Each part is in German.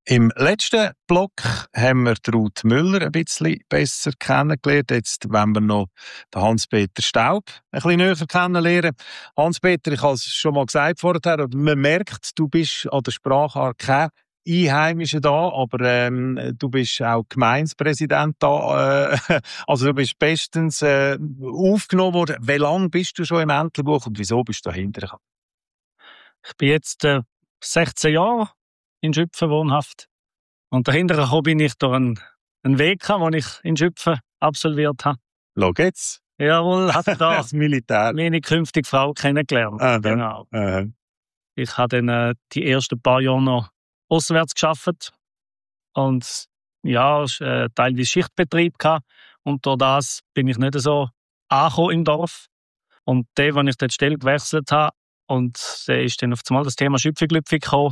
Im letzten Block haben wir Ruth Müller ein bisschen besser kennengelernt. Jetzt wollen wir noch den Hans-Peter Staub ein bisschen näher kennenlernen. Hans-Peter, ich habe es schon mal gesagt vorher, man merkt, du bist an der Sprachart kein Einheimischer da, aber du bist auch Gemeindepräsident da. Also du bist bestens aufgenommen worden. Wie lange bist du schon im Entlebuch und wieso bist du dahinter gekommen? Ich bin jetzt 16 Jahre in Schüpfen wohnhaft. Und dahinter bin ich durch einen Weg, den ich in Schüpfen absolviert habe. Schau jetzt. Jawohl, habe da das Militär. meine künftige Frau kennengelernt. Genau. Ich habe dann die ersten paar Jahre noch auswärts gearbeitet. Und ja, teilweise Schichtbetrieb gehabt. Und durch das bin ich nicht so angekommen im Dorf. Und der, als ich dort die Stelle gewechselt habe, und der ist dann auf einmal das Thema Schüpfi-Glüpfi gekommen.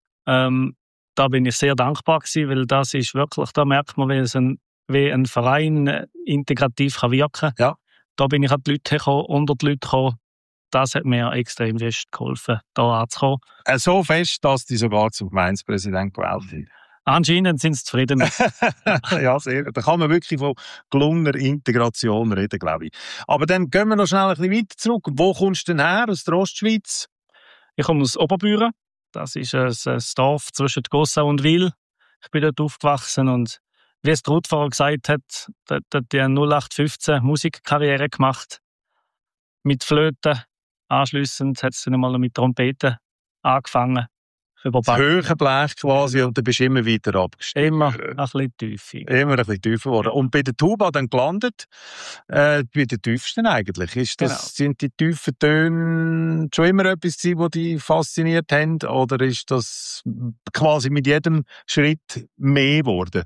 Da bin ich sehr dankbar gewesen, weil das ist wirklich, da merkt man, wie ein Verein integrativ kann wirken kann. Ja. Da bin ich an die Leute gekommen, unter die Leute gekommen. Das hat mir extrem fest geholfen, da anzukommen. So fest, dass die sogar zum Gemeindepräsident gewählt sind. Anscheinend sind sie zufrieden. Ja, sehr. Da kann man wirklich von gelungener Integration reden, glaube ich. Aber dann gehen wir noch schnell ein bisschen weiter zurück. Wo kommst du denn her? Aus der Ostschweiz? Ich komme aus Oberbüren. Das ist ein Dorf zwischen Gossau und Wil. Ich bin dort aufgewachsen und wie es Ruth vorher gesagt hat, dort hat die 0815 Musikkarriere gemacht. Mit Flöten. Anschliessend hat es dann mal mit Trompeten angefangen. Das höhere Blech quasi und dann bist du immer weiter abgestiegen. Immer ein bisschen tiefer. Immer ein bisschen tiefer geworden. Und bei der Tuba dann gelandet, bei den tiefsten eigentlich. Sind die tiefen Töne schon immer etwas gewesen, das dich fasziniert haben? Oder ist das quasi mit jedem Schritt mehr geworden?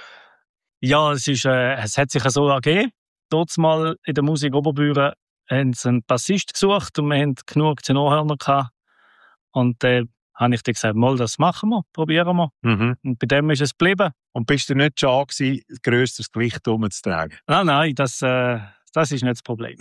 Ja, es hat sich so ergeben. Dort mal in der Musik Oberbüren haben sie einen Bassist gesucht und wir hatten genug Tenorhörner gehabt. Und habe ich dann gesagt, mal, das machen wir, probieren wir. Mhm. Und bei dem ist es geblieben. Und bist du nicht schade gewesen, grösseres Gewicht umzutragen? Nein, das ist nicht das Problem.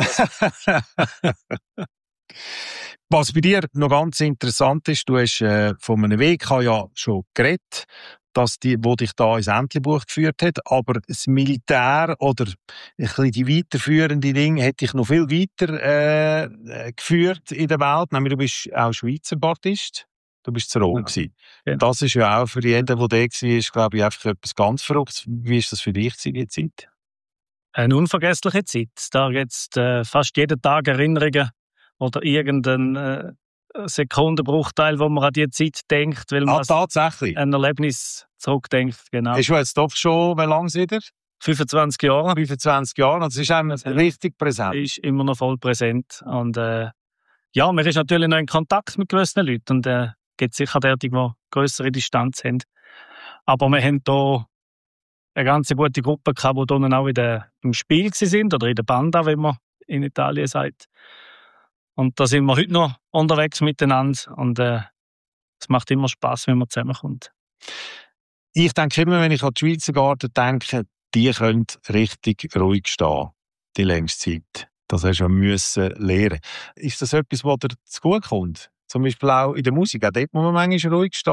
Was bei dir noch ganz interessant ist, du hast von einem Weg ja schon geredet, wo dich da ins Entlebuch geführt hat, aber das Militär oder ein bisschen die weiterführenden Dinge hätte dich noch viel weiter geführt in der Welt. Nämlich, du bist auch Schweizer Baptist. Du bist zu Rom gewesen. Ja. Das ist ja auch für jeden, der da war, glaube ich, einfach etwas ganz Verrücktes. Wie war das für dich in dieser Zeit? Eine unvergessliche Zeit. Da gibt es fast jeden Tag Erinnerungen oder irgendeinen Sekundenbruchteil, wo man an die Zeit denkt, weil man tatsächlich ein Erlebnis zurückdenkt. Genau. Ist jetzt doch schon, wie lange sind 25 Jahre. 25 Jahre, das ist einem richtig präsent. Ist immer noch voll präsent. Und ja, man ist natürlich noch in Kontakt mit gewissen Leuten und gibt sicher derartig, die grössere Distanz haben. Aber wir haben hier eine ganz gute Gruppe gehabt, die dann auch im Spiel waren oder in der Banda, wie man in Italien sagt. Und da sind wir heute noch unterwegs miteinander und es macht immer Spass, wenn man zusammenkommt. Ich denke immer, wenn ich an die Schweizer Garten denke, die können richtig ruhig stehen, die längste Zeit. Das hast du müssen lernen. Ist das etwas, was dir zu gut kommt? Zum Beispiel auch in der Musik, auch dort muss man manchmal ruhig stehen.